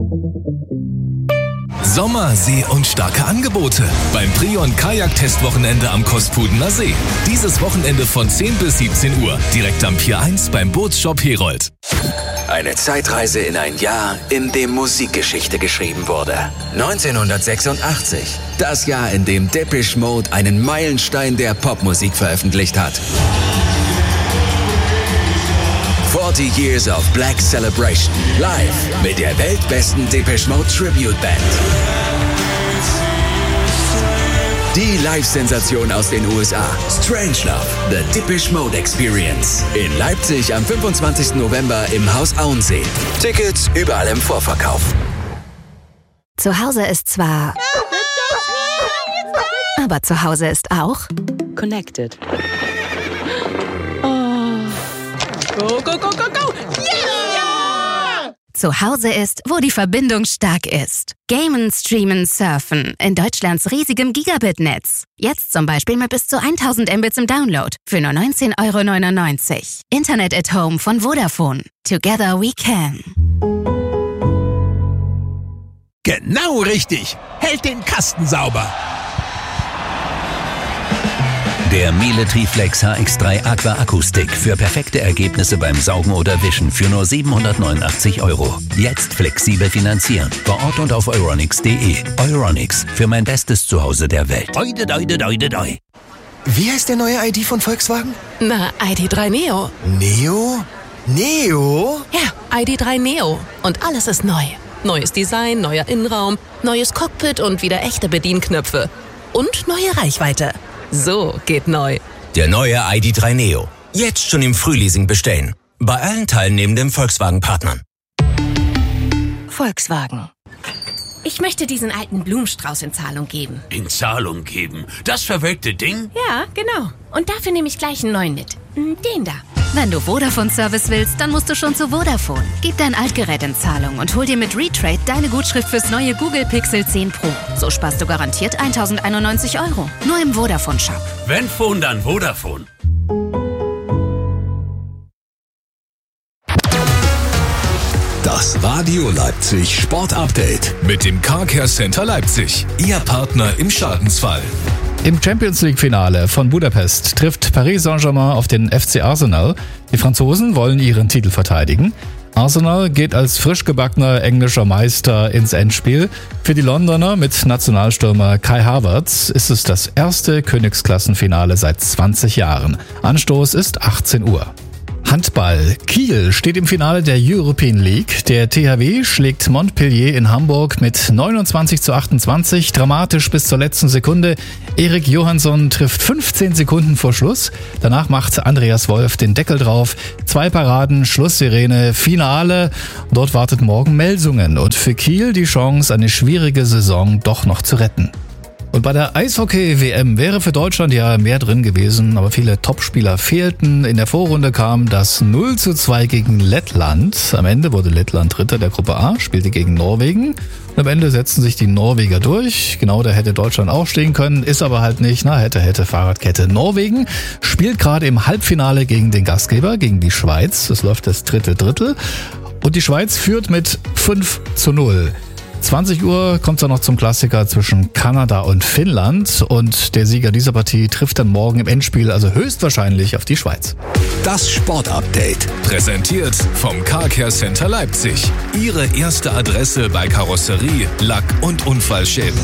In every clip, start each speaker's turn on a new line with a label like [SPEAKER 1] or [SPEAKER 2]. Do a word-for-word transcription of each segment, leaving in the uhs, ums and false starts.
[SPEAKER 1] Sommer, See und starke Angebote beim Prion Kajak-Testwochenende am Kospudener See. Dieses Wochenende von zehn bis siebzehn Uhr, direkt am Pier eins beim Bootsshop Herold.
[SPEAKER 2] Eine Zeitreise in ein Jahr, in dem Musikgeschichte geschrieben wurde. neunzehnhundertsechsundachtzig. Das Jahr, in dem Depeche Mode einen Meilenstein der Popmusik veröffentlicht hat. forty Years of Black Celebration. Live mit der weltbesten Depeche Mode Tribute Band. Die Live-Sensation aus den U S A. Strangelove, The Depeche Mode Experience. In Leipzig am fünfundzwanzigsten November im Haus Auensee. Tickets überall im Vorverkauf.
[SPEAKER 3] Zu Hause ist zwar... Aber zu Hause ist auch...
[SPEAKER 4] Connected.
[SPEAKER 5] Go, go, go, go, go! Yeah!
[SPEAKER 3] Zu Hause ist, wo die Verbindung stark ist. Gamen, streamen, surfen in Deutschlands riesigem Gigabit-Netz. Jetzt zum Beispiel mit bis zu tausend Mbits im Download für nur neunzehn Euro neunundneunzig. Internet at Home von Vodafone. Together we can.
[SPEAKER 6] Genau richtig. Hält den Kasten sauber.
[SPEAKER 7] Der Miele Triflex H X drei Aqua Akku-Stick für perfekte Ergebnisse beim Saugen oder Wischen für nur siebenhundertneunundachtzig Euro. Jetzt flexibel finanzieren. Vor Ort und auf euronics punkt de. Euronics, für mein bestes Zuhause der Welt.
[SPEAKER 6] Oide, doide, doide, doi.
[SPEAKER 8] Wie heißt der neue I D von Volkswagen?
[SPEAKER 5] Na, I D drei Neo.
[SPEAKER 8] Neo? Neo?
[SPEAKER 5] Ja, I D drei Neo. Und alles ist neu. Neues Design, neuer Innenraum, neues Cockpit und wieder echte Bedienknöpfe. Und neue Reichweite. So geht neu.
[SPEAKER 2] Der neue I D drei Neo. Jetzt schon im Frühleasing bestellen. Bei allen teilnehmenden Volkswagen-Partnern.
[SPEAKER 3] Volkswagen.
[SPEAKER 9] Ich möchte diesen alten Blumenstrauß in Zahlung geben.
[SPEAKER 6] In Zahlung geben? Das verwelkte Ding?
[SPEAKER 9] Ja, genau. Und dafür nehme ich gleich einen neuen mit. Den da.
[SPEAKER 3] Wenn du Vodafone-Service willst, dann musst du schon zu Vodafone. Gib dein Altgerät in Zahlung und hol dir mit Retrade deine Gutschrift fürs neue Google Pixel zehn Pro. So sparst du garantiert tausendeinundneunzig Euro. Nur im Vodafone-Shop.
[SPEAKER 6] Wenn Phone, dann Vodafone.
[SPEAKER 1] Das Radio Leipzig Sport Update mit dem Car Care Center Leipzig. Ihr Partner im Schadensfall.
[SPEAKER 10] Im Champions League-Finale von Budapest trifft Paris Saint-Germain auf den F C Arsenal. Die Franzosen wollen ihren Titel verteidigen. Arsenal geht als frisch gebackener englischer Meister ins Endspiel. Für die Londoner mit Nationalstürmer Kai Havertz ist es das erste Königsklassenfinale seit zwanzig Jahren. Anstoß ist achtzehn Uhr. Handball. Kiel steht im Finale der European League. Der T H W schlägt Montpellier in Hamburg mit neunundzwanzig zu achtundzwanzig, dramatisch bis zur letzten Sekunde. Erik Johansson trifft fünfzehn Sekunden vor Schluss. Danach macht Andreas Wolf den Deckel drauf. Zwei Paraden, Schlusssirene, Finale. Dort wartet morgen Melsungen und für Kiel die Chance, eine schwierige Saison doch noch zu retten. Und bei der Eishockey-W M wäre für Deutschland ja mehr drin gewesen, aber viele Topspieler fehlten. In der Vorrunde kam das null zu zwei gegen Lettland. Am Ende wurde Lettland Dritter der Gruppe A, spielte gegen Norwegen. Und am Ende setzten sich die Norweger durch. Genau, da hätte Deutschland auch stehen können, ist aber halt nicht. Na, hätte, hätte, Fahrradkette. Norwegen spielt gerade im Halbfinale gegen den Gastgeber, gegen die Schweiz. Das läuft das dritte Drittel. Und die Schweiz führt mit fünf zu null. zwanzig Uhr kommt es dann noch zum Klassiker zwischen Kanada und Finnland und der Sieger dieser Partie trifft dann morgen im Endspiel, also höchstwahrscheinlich auf die Schweiz.
[SPEAKER 1] Das Sportupdate, präsentiert vom Car Care Center Leipzig. Ihre erste Adresse bei Karosserie, Lack- und Unfallschäden.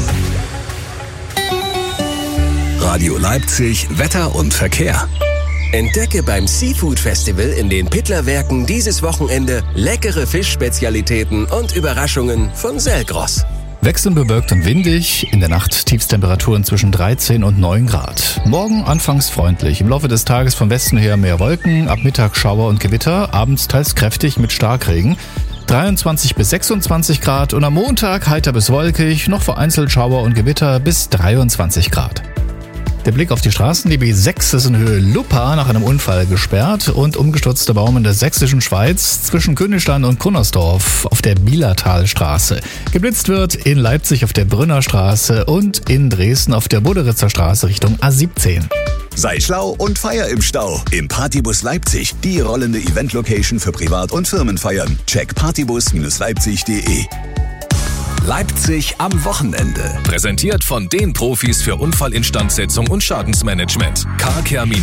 [SPEAKER 1] Radio Leipzig, Wetter und Verkehr.
[SPEAKER 2] Entdecke beim Seafood Festival in den Pittlerwerken dieses Wochenende leckere Fischspezialitäten und Überraschungen von Selgros.
[SPEAKER 10] Wechselnd bewölkt und windig, in der Nacht Tiefstemperaturen zwischen dreizehn und neun Grad. Morgen anfangs freundlich, im Laufe des Tages von Westen her mehr Wolken, ab Mittag Schauer und Gewitter, abends teils kräftig mit Starkregen. dreiundzwanzig bis sechsundzwanzig Grad und am Montag heiter bis wolkig, noch vereinzelt Schauer und Gewitter bis dreiundzwanzig Grad. Der Blick auf die Straßen, die B sechs ist in Höhe Luppa nach einem Unfall gesperrt und umgestürzter Baum in der sächsischen Schweiz zwischen Königstein und Kunnersdorf auf der Bielertalstraße. Geblitzt wird in Leipzig auf der Brünner Straße und in Dresden auf der Buderitzer Straße Richtung A siebzehn.
[SPEAKER 11] Sei schlau und feier im Stau. Im Partybus Leipzig, die rollende Event-Location für Privat- und Firmenfeiern. Check partybus Bindestrich leipzig Punkt de. Leipzig am Wochenende.
[SPEAKER 1] Präsentiert von den Profis für Unfallinstandsetzung und Schadensmanagement. carcare